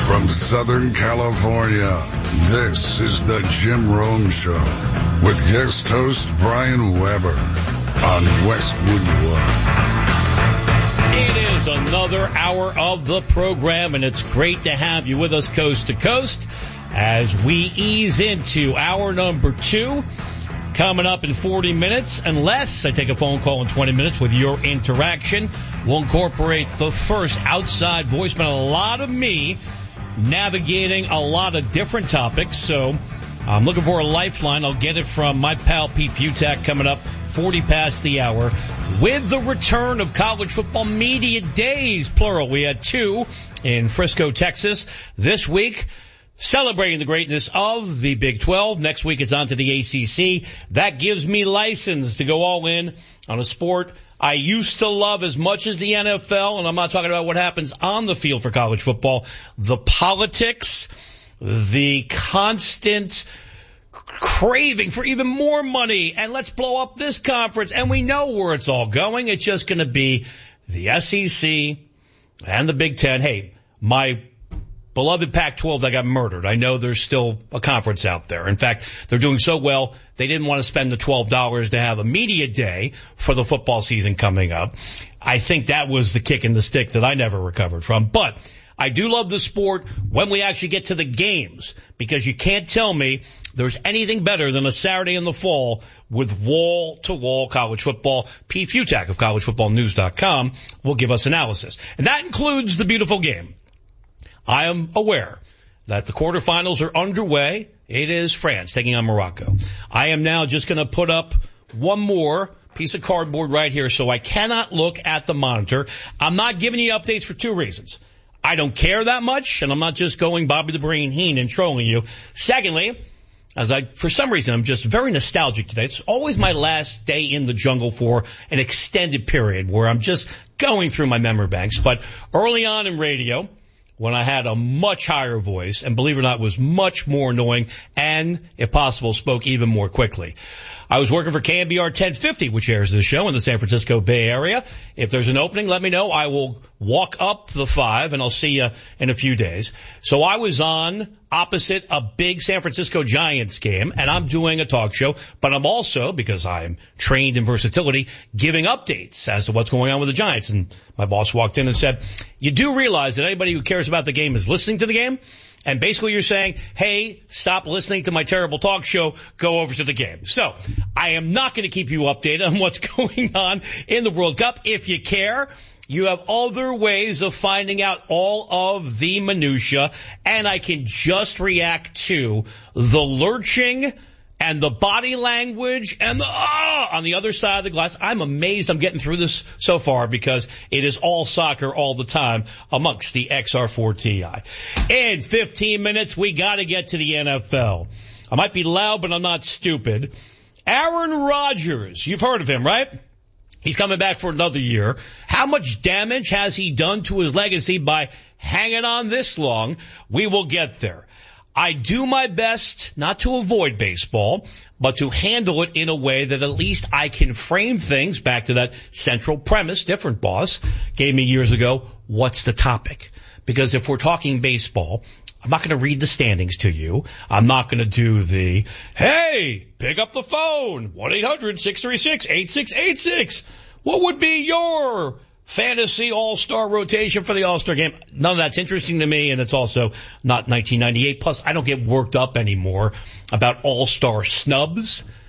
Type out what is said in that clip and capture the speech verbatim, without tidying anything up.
From Southern California, this is the Jim Rome Show with guest host Brian Weber on Westwood One. It is another hour of the program, and it's great to have you with us coast to coast as we ease into hour number two. Coming up in forty minutes, unless I take a phone call in twenty minutes with your interaction. We'll incorporate the first outside voicemail. A lot of me navigating a lot of different topics, so I'm looking for a lifeline. I'll get it from my pal Pete Futak coming up forty past the hour with the return of college football media days, plural. We had two in Frisco, Texas this week, celebrating the greatness of the Big twelve. Next week it's on to the A C C. That gives me license to go all in on a sport I used to love as much as the N F L, and I'm not talking about what happens on the field for college football. The politics, the constant craving for even more money, and let's blow up this conference, and we know where it's all going. It's just going to be the S E C and the Big Ten. Hey, my beloved Pac twelve that got murdered. I know there's still a conference out there. In fact, they're doing so well, they didn't want to spend the twelve dollars to have a media day for the football season coming up. I think that was the kick in the stick that I never recovered from. But I do love the sport when we actually get to the games, because you can't tell me there's anything better than a Saturday in the fall with wall-to-wall college football. P. Futak of college football news dot com will give us analysis. And that includes the beautiful game. I am aware that the quarterfinals are underway. It is France taking on Morocco. I am now just going to put up one more piece of cardboard right here so I cannot look at the monitor. I'm not giving you updates for two reasons. I don't care that much, and I'm not just going Bobby the Brain Heen and trolling you. Secondly, as I, for some reason, I'm just very nostalgic today. It's always my last day in the jungle for an extended period where I'm just going through my memory banks. But early on in radio, when I had a much higher voice, and believe it or not, was much more annoying and, if possible, spoke even more quickly. I was working for K M B R ten fifty, which airs this show in the San Francisco Bay Area. If there's an opening, let me know. I will walk up the five, and I'll see you in a few days. So I was on opposite a big San Francisco Giants game, and I'm doing a talk show, but I'm also, because I'm trained in versatility, giving updates as to what's going on with the Giants. And my boss walked in and said, you do realize that anybody who cares about the game is listening to the game? And basically you're saying, hey, stop listening to my terrible talk show, go over to the game. So I am not going to keep you updated on what's going on in the World Cup. If you care, you have other ways of finding out all of the minutia, and I can just react to the lurching and the body language and the ah on the other side of the glass. I'm amazed I'm getting through this so far because it is all soccer all the time amongst the X R four T I. In fifteen minutes, we got to get to the N F L. I might be loud, but I'm not stupid. Aaron Rodgers, you've heard of him, right? He's coming back for another year. How much damage has he done to his legacy by hanging on this long? We will get there. I do my best not to avoid baseball, but to handle it in a way that at least I can frame things back to that central premise. Different boss gave me years ago, what's the topic? Because if we're talking baseball, I'm not going to read the standings to you. I'm not going to do the, hey, pick up the phone, one eight hundred six three six eight six eight six. What would be your fantasy all-star rotation for the all-star game? None of that's interesting to me, and it's also not nineteen ninety-eight. Plus, I don't get worked up anymore about all-star snubs.